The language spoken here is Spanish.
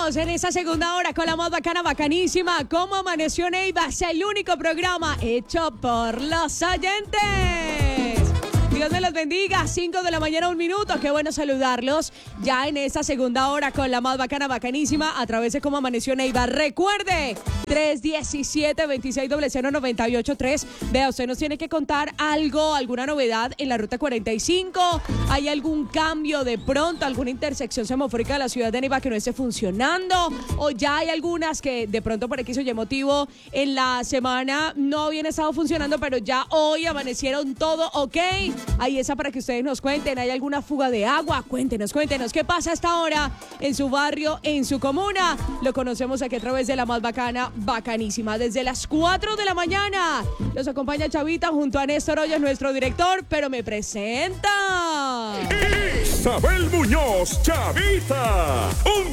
Seguimos en esa segunda hora con la más bacana, bacanísima. ¿Cómo amaneció Neiva? Es el único programa hecho por los oyentes. Dios me los bendiga. 5 de la mañana, 1 minuto. Qué bueno saludarlos ya en esta segunda hora con la más bacana, bacanísima a través de Cómo Amaneció Neiva. Recuerde, 317-2600-983. Vea, usted nos tiene que contar algo, alguna novedad en la ruta 45. ¿Hay algún cambio de pronto, alguna intersección semafórica de la ciudad de Neiva que no esté funcionando? ¿O ya hay algunas que de pronto por X o Y motivo en la semana no habían estado funcionando, pero ya hoy amanecieron todo ok? Ahí está para que ustedes nos cuenten. ¿Hay alguna fuga de agua? Cuéntenos qué pasa a esta hora en su barrio, en su comuna. Lo conocemos aquí a través de la más bacana, bacanísima. Desde las 4 de la mañana los acompaña Chavita junto a Néstor Hoyos, nuestro director, pero me presenta Isabel Muñoz, Chavita.